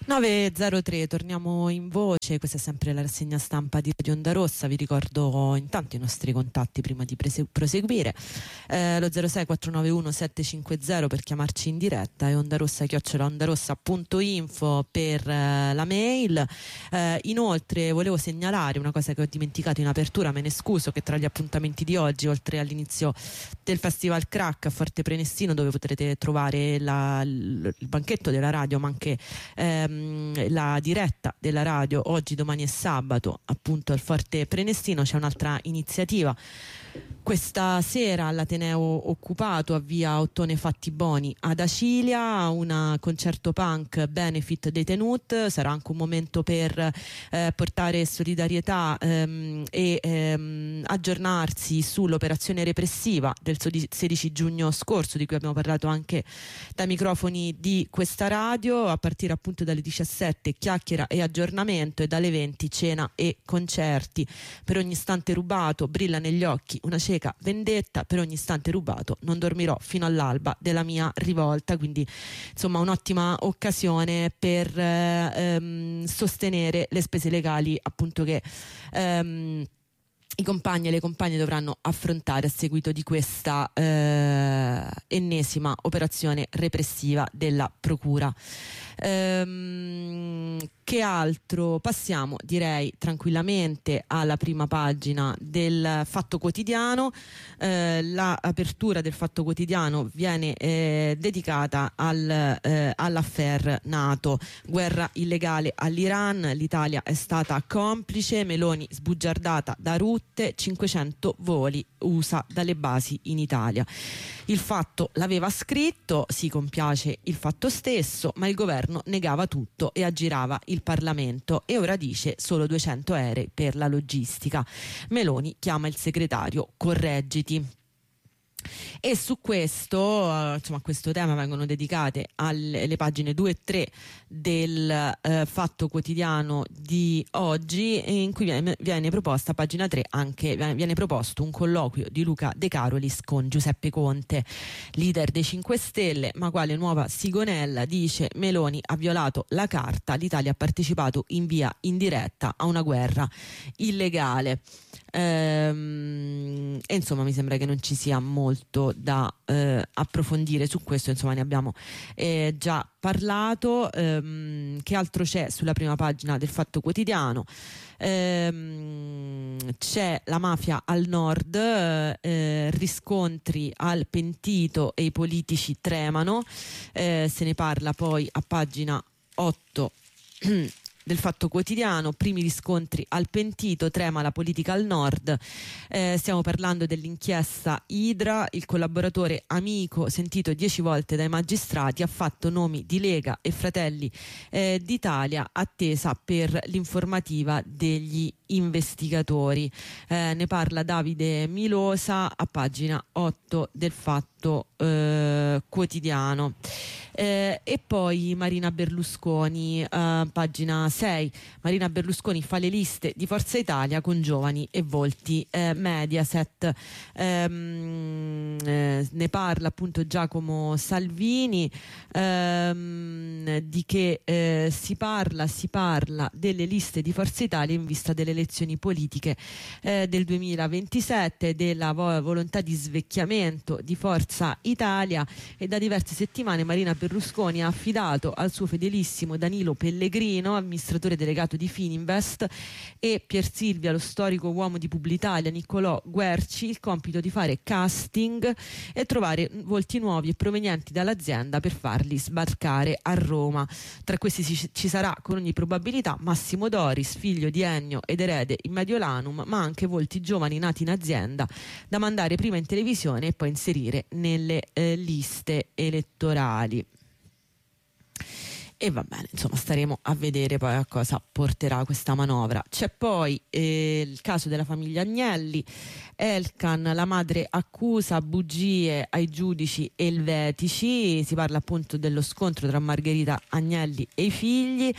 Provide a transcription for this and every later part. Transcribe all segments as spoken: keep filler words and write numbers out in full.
nove e zero tre, torniamo in voce, questa è sempre la rassegna stampa di Radio Onda Rossa. Vi ricordo intanto i nostri contatti prima di prese- proseguire, eh, lo zero sei quattro nove uno sette cinque zero per chiamarci in diretta e ondarossa chiocciola ondarossa punto info per eh, la mail. Eh, inoltre volevo segnalare una cosa che ho dimenticato in apertura, me ne scuso, che tra gli appuntamenti di oggi, oltre all'inizio del Festival Crack a Forte Prenestino, dove potrete trovare la, il, il banchetto della radio, ma anche ehm, la diretta della radio oggi, domani e sabato, appunto al Forte Prenestino, c'è un'altra iniziativa questa sera all'Ateneo Occupato a via Ottone Fattiboni ad Acilia, un concerto punk benefit dei Tenut. Sarà anche un momento per eh, portare solidarietà ehm, e ehm, aggiornarsi sull'operazione repressiva del sedici giugno scorso, di cui abbiamo parlato anche dai microfoni di questa radio. A partire appunto dalle diciassette chiacchiera e aggiornamento, e dalle venti cena e concerti. Per ogni istante rubato brilla negli occhi una cieca vendetta, per ogni istante rubato non dormirò fino all'alba della mia rivolta. Quindi insomma un'ottima occasione per eh, ehm, sostenere le spese legali appunto che ehm, i compagni e le compagne dovranno affrontare a seguito di questa eh, ennesima operazione repressiva della procura. Ehm, che altro? Passiamo, direi, tranquillamente alla prima pagina del Fatto Quotidiano. Eh, l'apertura del Fatto Quotidiano viene eh, dedicata al, eh, all'affair NATO, guerra illegale all'Iran, l'Italia è stata complice, Meloni sbugiardata da Rutte, cinquecento voli U S A dalle basi in Italia. Il Fatto l'aveva scritto, si compiace il Fatto stesso, ma il governo negava tutto e aggirava il Parlamento, e ora dice solo duecento aerei per la logistica. Meloni chiama il segretario, correggiti. E su questo, uh, insomma, a questo tema vengono dedicate alle, le pagine due e tre del uh, Fatto Quotidiano di oggi, in cui viene, viene proposta, a pagina tre, anche viene, viene proposto un colloquio di Luca De Carolis con Giuseppe Conte, leader dei cinque Stelle, ma quale nuova Sigonella, dice Meloni ha violato la carta, l'Italia ha partecipato in via indiretta a una guerra illegale. Ehm, e insomma mi sembra che non ci sia molto da eh, approfondire su questo, insomma ne abbiamo eh, già parlato. Ehm, che altro c'è sulla prima pagina del Fatto Quotidiano? Ehm, c'è la mafia al nord, eh, riscontri al pentito e i politici tremano, eh, se ne parla poi a pagina otto del Fatto Quotidiano. Primi riscontri al pentito, trema la politica al nord. Eh, stiamo parlando dell'inchiesta Idra, il collaboratore amico sentito dieci volte dai magistrati ha fatto nomi di Lega e Fratelli eh, d'Italia, attesa per l'informativa degli investigatori. Eh, ne parla Davide Milosa a pagina otto del Fatto eh, Quotidiano. Eh, e poi Marina Berlusconi, eh, pagina sei. Marina Berlusconi fa le liste di Forza Italia con giovani e volti. eh, Mediaset ehm, eh, ne parla appunto Giacomo Salvini. Ehm, di che eh, si parla? Si parla delle liste di Forza Italia in vista delle elezioni politiche eh, del duemilaventisette, della vo- volontà di svecchiamento di Forza Italia, e da diverse settimane Marina Berlusconi ha affidato al suo fedelissimo Danilo Pellegrino, amministratore delegato di Fininvest, e Pier Silvia, lo storico uomo di Publitalia, Niccolò Guerci, il compito di fare casting e trovare volti nuovi e provenienti dall'azienda per farli sbarcare a Roma. Tra questi ci, ci sarà con ogni probabilità Massimo Doris, figlio di Ennio ed erede in Mediolanum, ma anche volti giovani nati in azienda da mandare prima in televisione e poi inserire nelle eh, liste elettorali. E va bene, insomma staremo a vedere poi a cosa porterà questa manovra. C'è poi eh, il caso della famiglia Agnelli. Elkan, la madre accusa bugie ai giudici elvetici. Si parla appunto dello scontro tra Margherita Agnelli e i figli.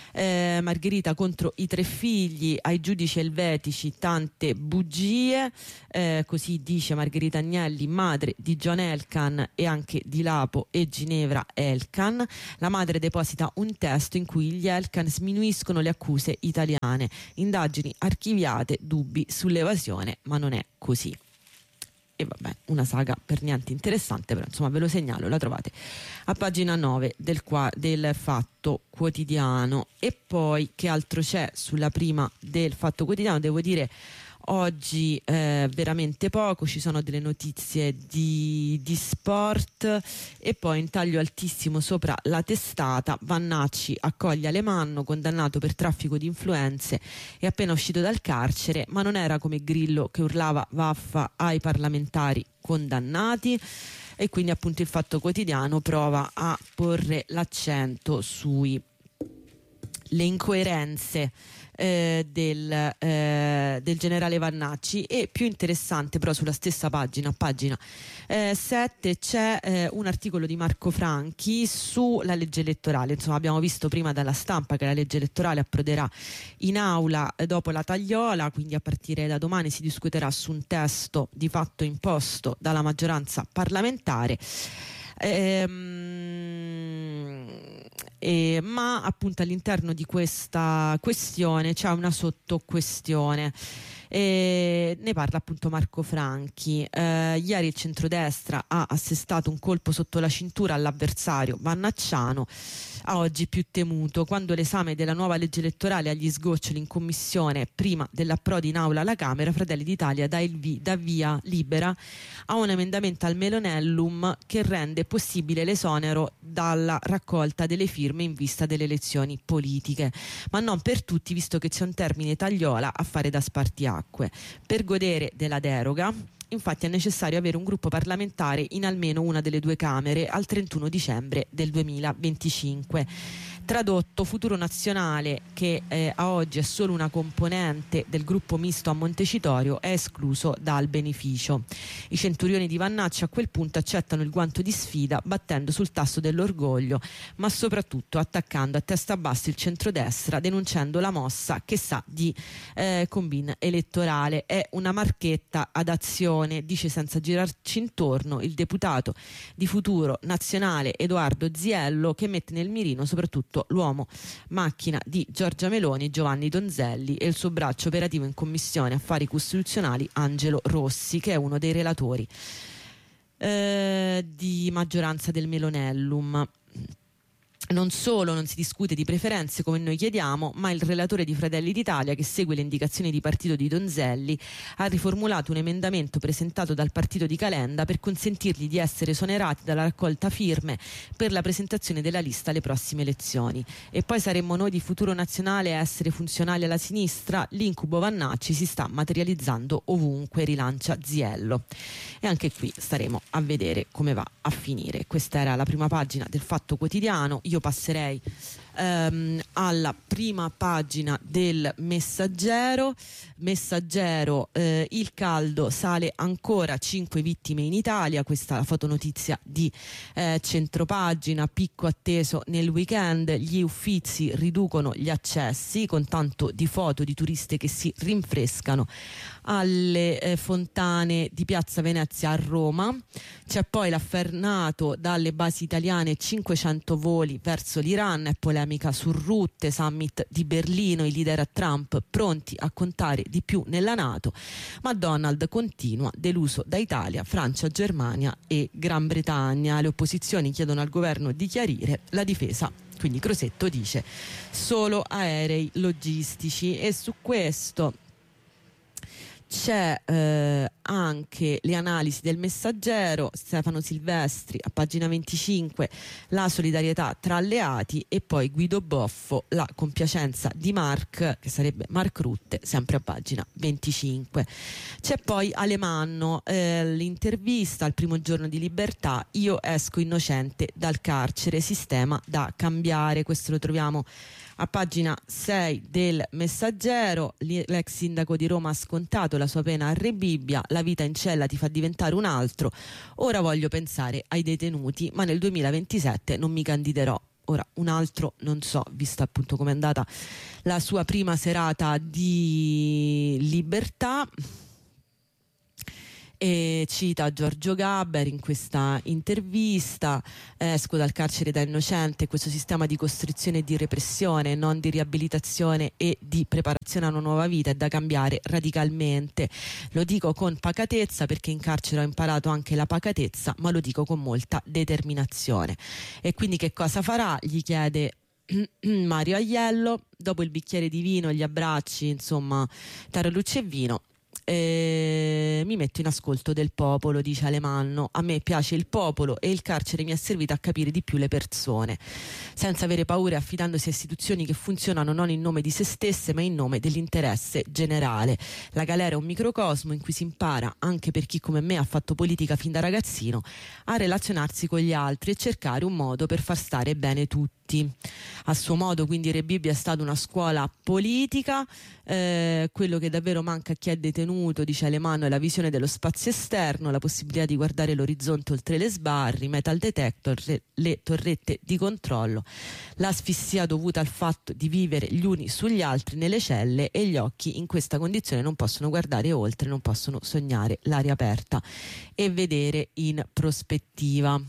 eh, Margherita contro i tre figli, ai giudici elvetici tante bugie, eh, così dice Margherita Agnelli, madre di John Elkann e anche di Lapo e Ginevra Elkann. La madre deposita un testo in cui gli Elkann sminuiscono le accuse italiane, indagini archiviate, dubbi sull'evasione, ma non è così. E vabbè, una saga per niente interessante, però insomma ve lo segnalo, la trovate a pagina nove del, qua, del Fatto Quotidiano. E poi che altro c'è sulla prima del Fatto Quotidiano? Devo dire oggi eh, veramente poco, ci sono delle notizie di, di sport e poi in taglio altissimo sopra la testata: Vannacci accoglie Alemanno, condannato per traffico di influenze e appena uscito dal carcere, ma non era come Grillo che urlava vaffa ai parlamentari condannati. E quindi appunto il Fatto Quotidiano prova a porre l'accento sui le incoerenze Eh, del, eh, del generale Vannacci. E più interessante però sulla stessa pagina, pagina eh, sette, c'è eh, un articolo di Marco Franchi sulla legge elettorale. Insomma, abbiamo visto prima dalla stampa che la legge elettorale approderà in aula eh, dopo la tagliola, quindi a partire da domani si discuterà su un testo di fatto imposto dalla maggioranza parlamentare. Ehm, eh, ma appunto all'interno di questa questione c'è una sottoquestione. E ne parla appunto Marco Franchi. Eh, ieri il centrodestra ha assestato un colpo sotto la cintura all'avversario vannacciano, a oggi più temuto, quando l'esame della nuova legge elettorale agli sgoccioli in commissione prima dell'approdo in aula alla Camera. Fratelli d'Italia dà, il vi, dà via libera a un emendamento al Melonellum che rende possibile l'esonero dalla raccolta delle firme in vista delle elezioni politiche, ma non per tutti, visto che c'è un termine tagliola a fare da spartiacque. Per godere della deroga, infatti, è necessario avere un gruppo parlamentare in almeno una delle due Camere al trentuno dicembre del duemilaventicinque. Tradotto, Futuro Nazionale, che eh, a oggi è solo una componente del gruppo misto a Montecitorio, è escluso dal beneficio. I centurioni di Vannacci a quel punto accettano il guanto di sfida, battendo sul tasto dell'orgoglio, ma soprattutto attaccando a testa bassa il centrodestra, denunciando la mossa che sa di eh, combin elettorale. È una marchetta ad azione, dice senza girarci intorno il deputato di Futuro Nazionale Edoardo Ziello, che mette nel mirino soprattutto l'uomo macchina di Giorgia Meloni, Giovanni Donzelli, e il suo braccio operativo in Commissione Affari Costituzionali, Angelo Rossi, che è uno dei relatori eh, di maggioranza del Melonellum. Non solo non si discute di preferenze come noi chiediamo, ma il relatore di Fratelli d'Italia, che segue le indicazioni di partito di Donzelli, ha riformulato un emendamento presentato dal partito di Calenda per consentirgli di essere esonerati dalla raccolta firme per la presentazione della lista alle prossime elezioni. E poi saremmo noi di Futuro Nazionale a essere funzionali alla sinistra? L'incubo Vannacci si sta materializzando ovunque, rilancia Ziello. E anche qui staremo a vedere come va a finire. Questa era la prima pagina del Fatto Quotidiano. Io passerei ehm, alla prima pagina del Messaggero. Messaggero, eh, il caldo sale ancora, cinque vittime in Italia. Questa è la fotonotizia di eh, centropagina. Picco atteso nel weekend, gli Uffizi riducono gli accessi, con tanto di foto di turiste che si rinfrescano alle eh, fontane di Piazza Venezia a Roma. C'è poi l'affernato dalle basi italiane, cinquecento voli verso l'Iran. È polemica su rotte, summit di Berlino, i leader a Trump pronti a contare di più nella NATO, ma Donald continua deluso da Italia, Francia, Germania e Gran Bretagna. Le opposizioni chiedono al governo di chiarire la difesa. Quindi Crosetto dice solo aerei logistici. E su questo c'è eh, anche le analisi del Messaggero. Stefano Silvestri a pagina venticinque, la solidarietà tra alleati, e poi Guido Boffo, la compiacenza di Mark, che sarebbe Mark Rutte, sempre a pagina venticinque. C'è poi Alemanno, eh, l'intervista al primo giorno di libertà: io esco innocente dal carcere, sistema da cambiare. Questo lo troviamo a pagina sei del Messaggero. L'ex sindaco di Roma ha scontato la sua pena a Rebibbia, la vita in cella ti fa diventare un altro, ora voglio pensare ai detenuti, ma nel duemilaventisette non mi candiderò. ora un altro non so, visto appunto come è andata la sua prima serata di libertà. E cita Giorgio Gaber in questa intervista: esco dal carcere da innocente, questo sistema di costrizione e di repressione, non di riabilitazione e di preparazione a una nuova vita, è da cambiare radicalmente. Lo dico con pacatezza perché in carcere ho imparato anche la pacatezza, ma lo dico con molta determinazione. E quindi che cosa farà? Gli chiede Mario Aiello. Dopo il bicchiere di vino, gli abbracci, insomma, tarallucce e vino. Eh, mi metto in ascolto del popolo, dice Alemanno. A me piace il popolo e il carcere mi ha servito a capire di più le persone, senza avere paura e affidandosi a istituzioni che funzionano non in nome di se stesse ma in nome dell'interesse generale. La galera è un microcosmo in cui si impara, anche per chi come me ha fatto politica fin da ragazzino, a relazionarsi con gli altri e cercare un modo per far stare bene tutti. A suo modo, quindi, Re Bibbia è stata una scuola politica. Eh, quello che davvero manca a chi è detenuto, dice Alemanno, è la visione dello spazio esterno, la possibilità di guardare l'orizzonte oltre le sbarre, i metal detector, le torrette di controllo, l'asfissia dovuta al fatto di vivere gli uni sugli altri nelle celle, e gli occhi in questa condizione non possono guardare oltre, non possono sognare l'aria aperta e vedere in prospettiva.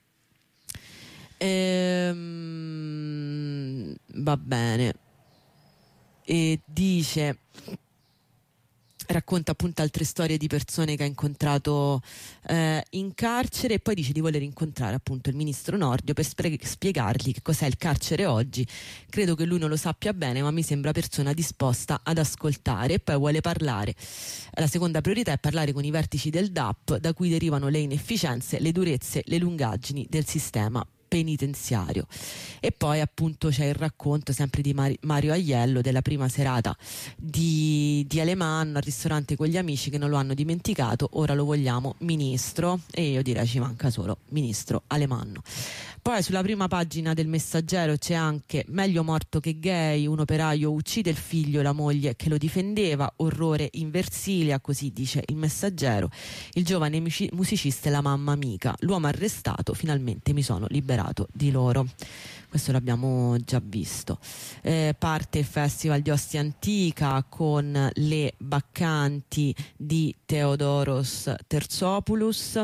Ehm, va bene. E dice, racconta appunto altre storie di persone che ha incontrato eh, in carcere, e poi dice di voler incontrare appunto il ministro Nordio per spre- spiegargli che cos'è il carcere oggi. Credo che lui non lo sappia bene, ma mi sembra persona disposta ad ascoltare. E poi vuole parlare, la seconda priorità è parlare con i vertici del D A P, da cui derivano le inefficienze, le durezze, le lungaggini del sistema penitenziario. E poi appunto c'è il racconto sempre di Mar- Mario Aiello della prima serata di, di Alemanno al ristorante con gli amici che non lo hanno dimenticato, ora lo vogliamo ministro, e io direi ci manca solo ministro Alemanno. Poi sulla prima pagina del Messaggero c'è anche meglio morto che gay, un operaio uccide il figlio e la moglie che lo difendeva, orrore in Versilia, così dice il Messaggero, il giovane musicista e la mamma amica, l'uomo arrestato, finalmente mi sono liberato di loro. Questo l'abbiamo già visto. Eh, parte il Festival di Ostia Antica con le Baccanti di Theodoros Terzopoulos.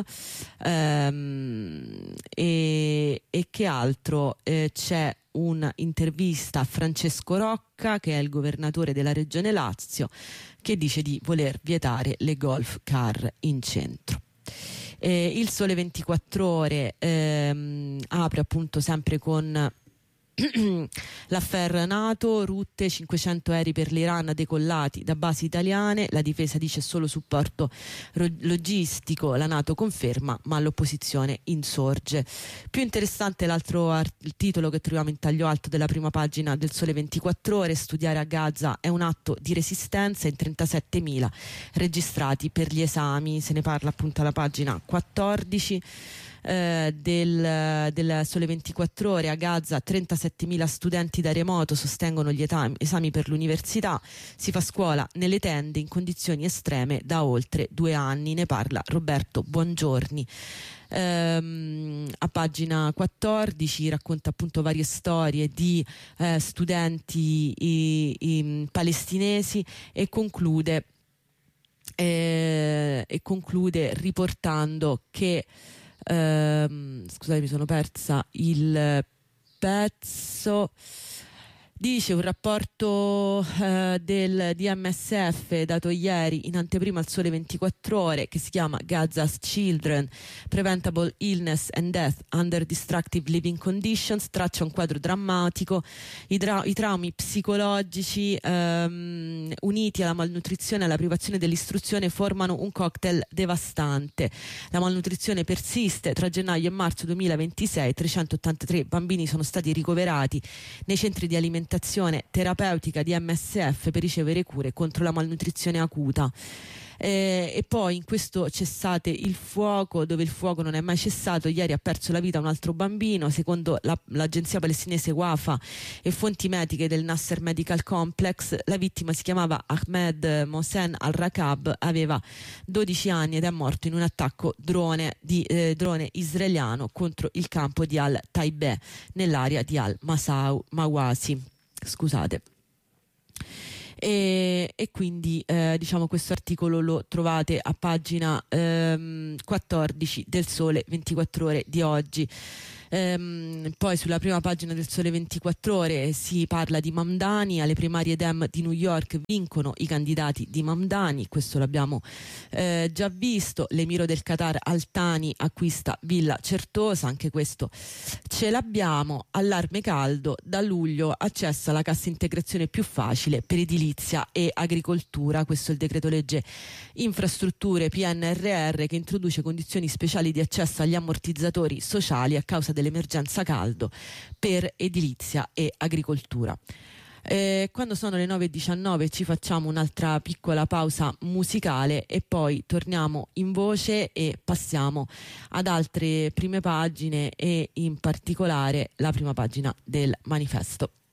Ehm, e, e che altro? Eh, c'è un'intervista a Francesco Rocca, che è il governatore della regione Lazio, che dice di voler vietare le golf car in centro. Eh, il Sole ventiquattro Ore ehm, apre appunto sempre con l'affaire NATO, rotte, cinquecento aerei per l'Iran decollati da basi italiane, la difesa dice solo supporto ro- logistico, la NATO conferma ma l'opposizione insorge. Più interessante l'altro art- il titolo che troviamo in taglio alto della prima pagina del Sole ventiquattro Ore: studiare a Gaza è un atto di resistenza, in trentasettemila registrati per gli esami. Se ne parla appunto alla pagina quattordici Eh, del, del Sole ventiquattro Ore. A Gaza trentasettemila studenti da remoto sostengono gli etami, esami per l'università, si fa scuola nelle tende in condizioni estreme da oltre due anni. Ne parla Roberto Buongiorni. Ehm, a pagina quattordici racconta appunto varie storie di eh, studenti i, i, palestinesi e conclude eh, e conclude riportando che Uh, scusate, mi sono persa il pezzo. Dice un rapporto uh, del D M S F dato ieri in anteprima al Sole ventiquattro Ore, che si chiama Gaza's Children, Preventable Illness and Death Under Destructive Living Conditions, traccia un quadro drammatico. I, dra- i traumi psicologici um, uniti alla malnutrizione e alla privazione dell'istruzione formano un cocktail devastante. La malnutrizione persiste. Tra gennaio e marzo duemilaventisei trecentottantatré bambini sono stati ricoverati nei centri di alimentazione terapeutica di M S F per ricevere cure contro la malnutrizione acuta. eh, e poi in questo cessate il fuoco, dove il fuoco non è mai cessato, ieri ha perso la vita un altro bambino. Secondo la, l'agenzia palestinese Wafa e fonti mediche del Nasser Medical Complex, la vittima si chiamava Ahmed Mohsen al-Rakab, aveva dodici anni ed è morto in un attacco drone, di, eh, drone israeliano contro il campo di Al-Taibeh nell'area di Al-Mawasi. Scusate. E, e quindi eh, diciamo questo articolo lo trovate a pagina ehm, quattordici del Sole ventiquattro Ore di oggi. Ehm, poi sulla prima pagina del Sole ventiquattro Ore si parla di Mamdani. Alle primarie Dem di New York vincono i candidati di Mamdani, questo l'abbiamo eh, già visto. L'emiro del Qatar Al-Thani acquista Villa Certosa, anche questo ce l'abbiamo. Allarme caldo, da luglio accesso alla cassa integrazione più facile per edilizia e agricoltura, questo è il decreto legge infrastrutture P N R R che introduce condizioni speciali di accesso agli ammortizzatori sociali a causa dell'emergenza caldo per edilizia e agricoltura. Eh, quando sono le nove e diciannove ci facciamo un'altra piccola pausa musicale e poi torniamo in voce e passiamo ad altre prime pagine e in particolare la prima pagina del Manifesto.